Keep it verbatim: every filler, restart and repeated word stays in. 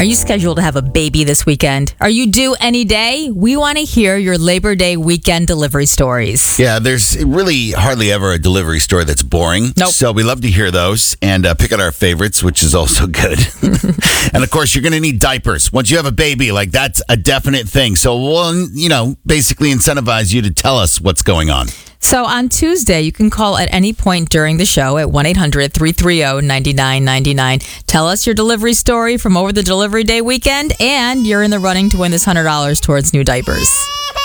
Are you scheduled to have a baby this weekend? Are you due any day? We want to hear your Labor Day weekend delivery stories. Yeah, there's really hardly ever a delivery story that's boring. Nope. So we love to hear those and uh, pick out our favorites, which is also good. And of course, you're going to need diapers. Once you have a baby, like that's a definite thing. So we'll, you know, basically incentivize you to tell us what's going on. So on Tuesday, you can call at any point during the show at one eight hundred three three zero nine nine nine nine. Tell us your delivery story from over the delivery day weekend, and you're in the running to win this one hundred dollars towards new diapers.